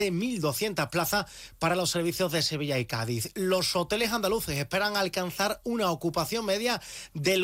de 1.200 plazas para los servicios de Sevilla y Cádiz. Los hoteles andaluces esperan alcanzar una ocupación media del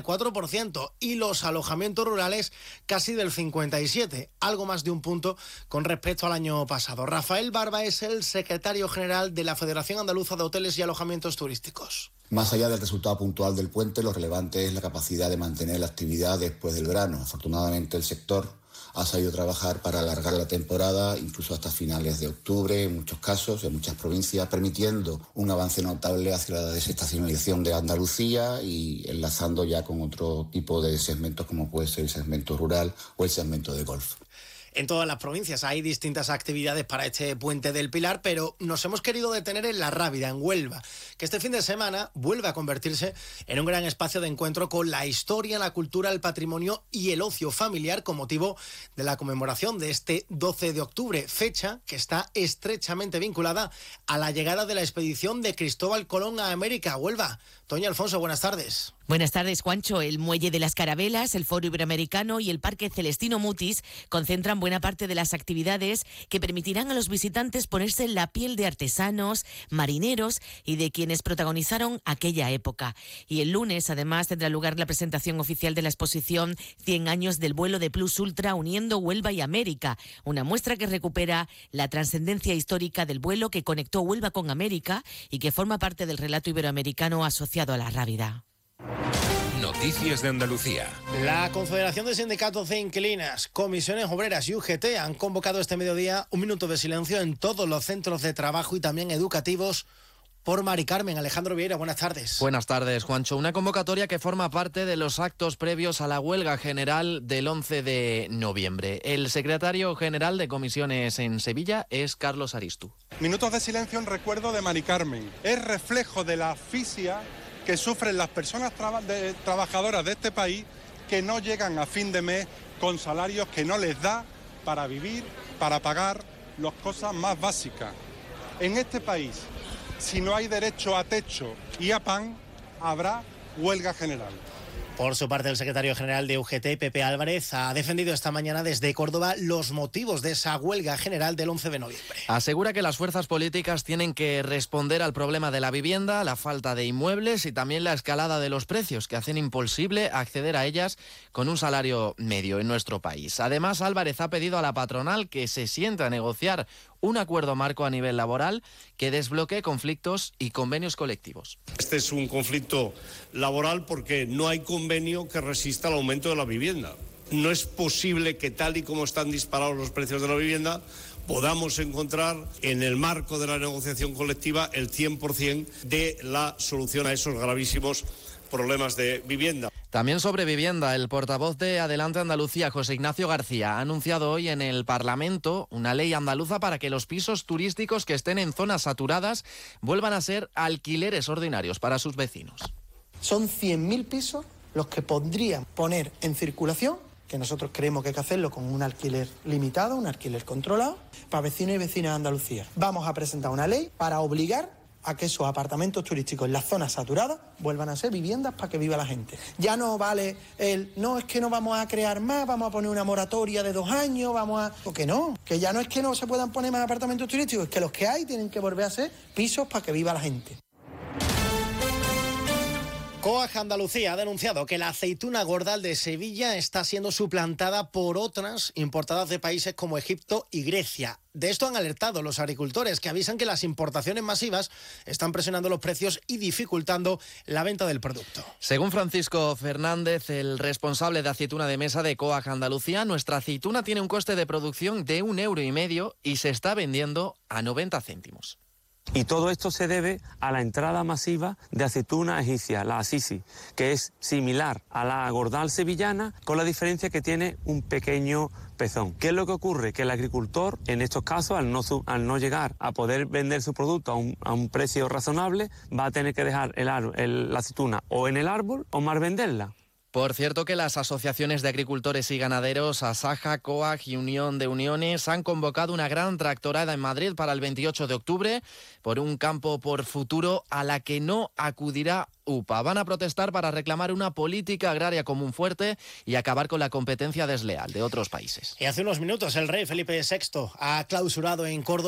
84% y los alojamientos rurales casi del 57%, algo más de un punto con respecto al año pasado. Rafael Barba es el secretario general de la Federación Andaluza de Hoteles y Alojamientos Turísticos. Más allá del resultado puntual del puente, lo relevante es la capacidad de mantener la actividad después del verano. Afortunadamente, el sector ha sabido trabajar para alargar la temporada, incluso hasta finales de octubre, en muchos casos, en muchas provincias, permitiendo un avance notable hacia la desestacionalización de Andalucía y enlazando ya con otro tipo de segmentos, como puede ser el segmento rural o el segmento de golf. En todas las provincias hay distintas actividades para este Puente del Pilar, pero nos hemos querido detener en La Rábida, en Huelva, que este fin de semana vuelve a convertirse en un gran espacio de encuentro con la historia, la cultura, el patrimonio y el ocio familiar con motivo de la conmemoración de este 12 de octubre, fecha que está estrechamente vinculada a la llegada de la expedición de Cristóbal Colón a América. Huelva. Toña Alfonso, buenas tardes. Buenas tardes, Juancho. El Muelle de las Carabelas, el Foro Iberoamericano y el Parque Celestino Mutis concentran buena parte de las actividades que permitirán a los visitantes ponerse en la piel de artesanos, marineros y de quienes protagonizaron aquella época. Y el lunes, además, tendrá lugar la presentación oficial de la exposición 100 años del vuelo de Plus Ultra uniendo Huelva y América, una muestra que recupera la trascendencia histórica del vuelo que conectó Huelva con América y que forma parte del relato iberoamericano asociado a La Rábida. Noticias de Andalucía. La Confederación de Sindicatos de Inquilinas, Comisiones Obreras y UGT han convocado este mediodía un minuto de silencio en todos los centros de trabajo y también educativos por Mari Carmen. Alejandro Vieira, buenas tardes. Buenas tardes, Juancho. Una convocatoria que forma parte de los actos previos a la huelga general del 11 de noviembre. El secretario general de Comisiones en Sevilla es Carlos Aristu. Minutos de silencio en recuerdo de Mari Carmen. Es reflejo de la asfixia que sufren las personas trabajadoras de este país que no llegan a fin de mes con salarios que no les da para vivir, para pagar las cosas más básicas. En este país, si no hay derecho a techo y a pan, habrá huelga general. Por su parte, el secretario general de UGT, Pepe Álvarez, ha defendido esta mañana desde Córdoba los motivos de esa huelga general del 11 de noviembre. Asegura que las fuerzas políticas tienen que responder al problema de la vivienda, la falta de inmuebles y también la escalada de los precios que hacen imposible acceder a ellas con un salario medio en nuestro país. Además, Álvarez ha pedido a la patronal que se sienta a negociar un acuerdo marco a nivel laboral que desbloquee conflictos y convenios colectivos. Este es un conflicto laboral porque no hay convenio que resista al aumento de la vivienda. No es posible que, tal y como están disparados los precios de la vivienda, podamos encontrar en el marco de la negociación colectiva el 100% de la solución a esos gravísimos problemas de vivienda. También sobre vivienda, el portavoz de Adelante Andalucía, José Ignacio García, ha anunciado hoy en el Parlamento una ley andaluza para que los pisos turísticos que estén en zonas saturadas vuelvan a ser alquileres ordinarios para sus vecinos. Son 100.000 pisos los que podrían poner en circulación, que nosotros creemos que hay que hacerlo con un alquiler limitado, un alquiler controlado, para vecinos y vecinas de Andalucía. Vamos a presentar una ley para obligar a que esos apartamentos turísticos en las zonas saturadas vuelvan a ser viviendas para que viva la gente. Ya no vale no es que no vamos a crear más, vamos a poner una moratoria de 2 años, o que no, que ya no es que no se puedan poner más apartamentos turísticos, es que los que hay tienen que volver a ser pisos para que viva la gente. COAG Andalucía ha denunciado que la aceituna gordal de Sevilla está siendo suplantada por otras importadas de países como Egipto y Grecia. De esto han alertado los agricultores, que avisan que las importaciones masivas están presionando los precios y dificultando la venta del producto. Según Francisco Fernández, el responsable de aceituna de mesa de COAG Andalucía, nuestra aceituna tiene un coste de producción de 1,5 € y se está vendiendo a 90 céntimos. Y todo esto se debe a la entrada masiva de aceituna egipcia, la Asisi, que es similar a la gordal sevillana, con la diferencia que tiene un pequeño pezón. ¿Qué es lo que ocurre? Que el agricultor, en estos casos, al no llegar a poder vender su producto a un precio razonable, va a tener que dejar la aceituna o en el árbol o más venderla. Por cierto que las asociaciones de agricultores y ganaderos, Asaja, COAG y Unión de Uniones, han convocado una gran tractorada en Madrid para el 28 de octubre por un campo por futuro a la que no acudirá UPA. Van a protestar para reclamar una política agraria común fuerte y acabar con la competencia desleal de otros países. Y hace unos minutos el rey Felipe VI ha clausurado en Córdoba